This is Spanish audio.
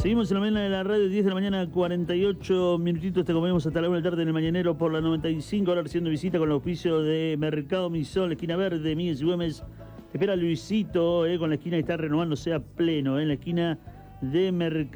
Seguimos en la mañana de la radio, 10 de la mañana, 48 minutitos. Te comemos hasta la 1 de la tarde en el Mañanero por la 95. Ahora recibiendo visita con el auspicio de Mercado Misol, esquina verde, Miguel y Güemes. Te espera Luisito, con la esquina que está renovándose a pleno, en la esquina de Mercado.